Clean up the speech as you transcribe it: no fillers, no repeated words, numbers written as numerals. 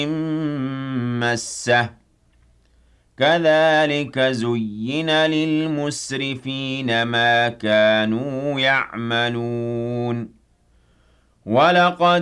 مَّسَّهُ كَذَٰلِكَ زُيِّنَ لِلْمُسْرِفِينَ مَا كَانُوا يَعْمَلُونَ وَلَقَدْ